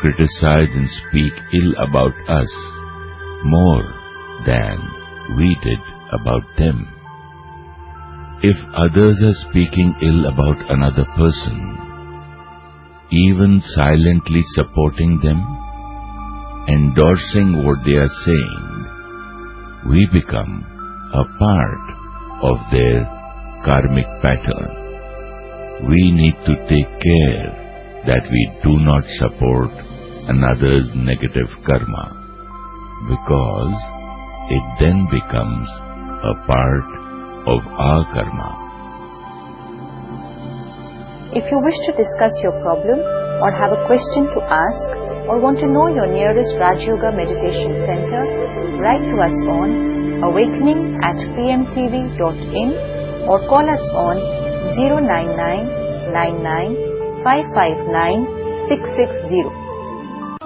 criticize and speak ill about us more than we did about them. If others are speaking ill about another person, even silently supporting them, endorsing what they are saying, we become a part of their karmic pattern. We need to take care that we do not support another's negative karma, because it then becomes a part of our karma. If you wish to discuss your problem or have a question to ask or want to know your nearest Raj Yoga Meditation Center, write to us on awakening@pmtv.in or call us on 099 99 559 660.